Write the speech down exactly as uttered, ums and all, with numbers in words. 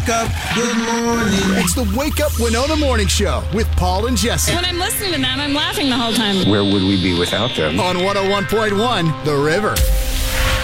Wake up, good morning. It's the Wake Up Winona Morning Show with Paul and Jesse. When I'm listening to them, I'm laughing the whole time. Where would we be without them? On one oh one point one, The River.